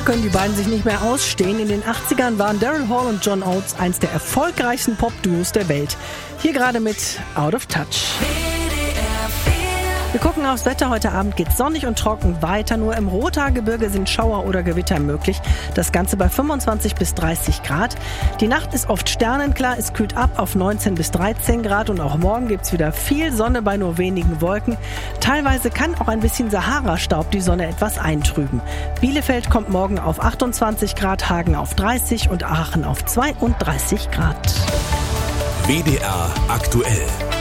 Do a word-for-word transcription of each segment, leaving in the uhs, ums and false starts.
können die beiden sich nicht mehr ausstehen. In den achtzigern waren Daryl Hall und John Oates eins der erfolgreichsten Pop-Duos der Welt. Hier gerade mit Out of Touch. Wir gucken aufs Wetter. Heute Abend geht's sonnig und trocken weiter. Nur im Rothaargebirge sind Schauer oder Gewitter möglich. Das Ganze bei fünfundzwanzig bis dreißig Grad. Die Nacht ist oft sternenklar. Es kühlt ab auf neunzehn bis dreizehn Grad. Und auch morgen gibt's wieder viel Sonne bei nur wenigen Wolken. Teilweise kann auch ein bisschen Sahara-Staub die Sonne etwas eintrüben. Bielefeld kommt morgen auf achtundzwanzig Grad, Hagen auf dreißig und Aachen auf zweiunddreißig Grad. W D R aktuell.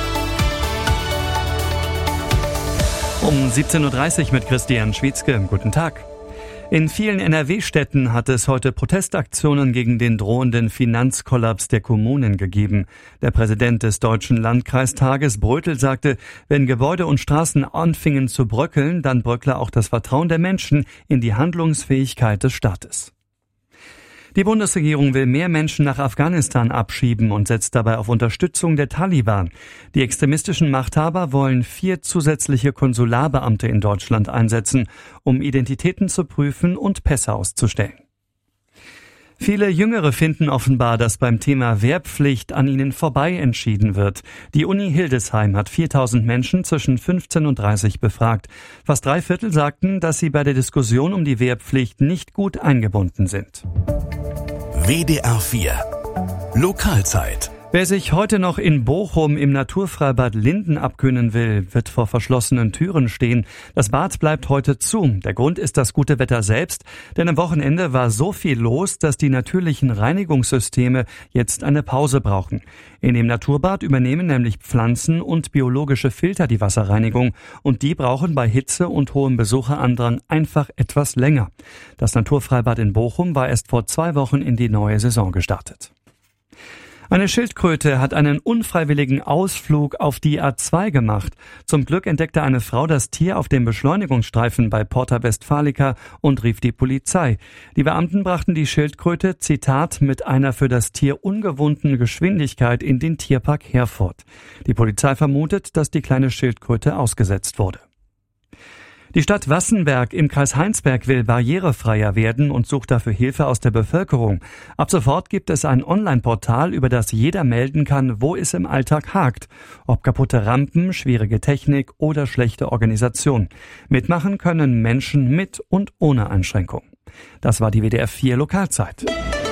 Um siebzehn Uhr dreißig mit Christian Schwietzke. Guten Tag. In vielen N R W-Städten hat es heute Protestaktionen gegen den drohenden Finanzkollaps der Kommunen gegeben. Der Präsident des Deutschen Landkreistages, Brötel, sagte, wenn Gebäude und Straßen anfingen zu bröckeln, dann bröckle auch das Vertrauen der Menschen in die Handlungsfähigkeit des Staates. Die Bundesregierung will mehr Menschen nach Afghanistan abschieben und setzt dabei auf Unterstützung der Taliban. Die extremistischen Machthaber wollen vier zusätzliche Konsularbeamte in Deutschland einsetzen, um Identitäten zu prüfen und Pässe auszustellen. Viele Jüngere finden offenbar, dass beim Thema Wehrpflicht an ihnen vorbei entschieden wird. Die Uni Hildesheim hat viertausend Menschen zwischen fünfzehn und dreißig befragt. Fast drei Viertel sagten, dass sie bei der Diskussion um die Wehrpflicht nicht gut eingebunden sind. W D R vier Lokalzeit. Wer sich heute noch in Bochum im Naturfreibad Linden abkühlen will, wird vor verschlossenen Türen stehen. Das Bad bleibt heute zu. Der Grund ist das gute Wetter selbst, denn am Wochenende war so viel los, dass die natürlichen Reinigungssysteme jetzt eine Pause brauchen. In dem Naturbad übernehmen nämlich Pflanzen und biologische Filter die Wasserreinigung und die brauchen bei Hitze und hohem Besucherandrang einfach etwas länger. Das Naturfreibad in Bochum war erst vor zwei Wochen in die neue Saison gestartet. Eine Schildkröte hat einen unfreiwilligen Ausflug auf die A zwei gemacht. Zum Glück entdeckte eine Frau das Tier auf dem Beschleunigungsstreifen bei Porta Westfalica und rief die Polizei. Die Beamten brachten die Schildkröte, Zitat, mit einer für das Tier ungewohnten Geschwindigkeit in den Tierpark Herford. Die Polizei vermutet, dass die kleine Schildkröte ausgesetzt wurde. Die Stadt Wassenberg im Kreis Heinsberg will barrierefreier werden und sucht dafür Hilfe aus der Bevölkerung. Ab sofort gibt es ein Online-Portal, über das jeder melden kann, wo es im Alltag hakt. Ob kaputte Rampen, schwierige Technik oder schlechte Organisation. Mitmachen können Menschen mit und ohne Einschränkung. Das war die W D R vier Lokalzeit.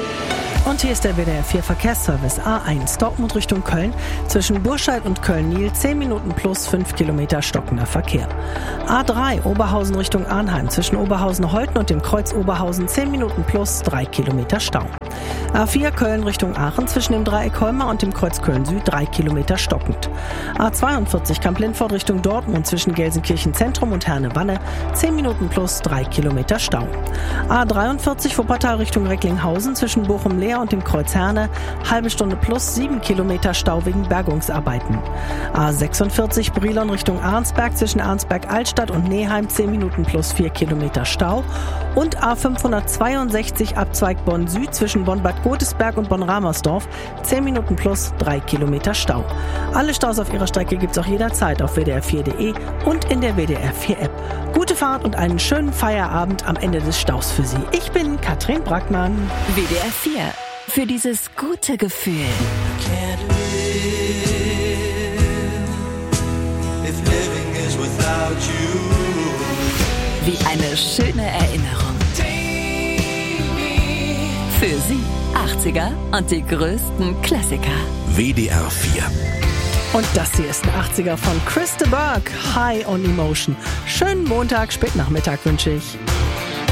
Und hier ist der W D R vier Verkehrsservice. A eins Dortmund Richtung Köln. Zwischen Burscheid und Köln-Niel zehn Minuten plus fünf Kilometer stockender Verkehr. A drei Oberhausen Richtung Arnheim. Zwischen Oberhausen-Holten und dem Kreuz Oberhausen zehn Minuten plus drei Kilometer Stau. A vier Köln Richtung Aachen. Zwischen dem Dreieck Holmer und dem Kreuz Köln-Süd drei Kilometer stockend. A zweiundvierzig Kamp-Lindfort Richtung Dortmund. Zwischen Gelsenkirchen Zentrum und Herne-Wanne zehn Minuten plus drei Kilometer Stau. A dreiundvierzig Wuppertal Richtung Recklinghausen. Zwischen Bochum-Leer und dem Kreuz Herne halbe Stunde plus sieben Kilometer Stau wegen Bergungsarbeiten. A sechsundvierzig Brilon Richtung Arnsberg. Zwischen Arnsberg-Altstadt und Neheim zehn Minuten plus vier Kilometer Stau. Und A fünfhundertzweiundsechzig Abzweig Bonn-Süd zwischen Bonn-Bad Godesberg und Bonn-Ramersdorf zehn Minuten plus drei Kilometer Stau. Alle Staus auf ihrer Strecke gibt's auch jederzeit auf w d r vier punkt d e und in der W D R vier App. Gute Fahrt und einen schönen Feierabend am Ende des Staus für Sie. Ich bin Katrin Brackmann. W D R vier. Für dieses gute Gefühl. Wie eine schöne Erinnerung. Für Sie achtziger und die größten Klassiker. W D R vier. Und das hier ist ein achtziger von Chris de Burgh, High on Emotion. Schönen Montag, Spätnachmittag wünsche ich.